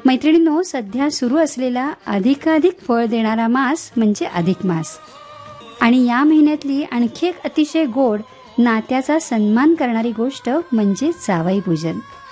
मैत्रिणींनो, सध्या सुरू असलेला अधिकाधिक फळ देणारा मास म्हणजे अधिक मास. आणि या महिन्यातली आणखी एक अतिशय गोड नात्याचा सन्मान करणारी गोष्ट म्हणजे जावई पूजन.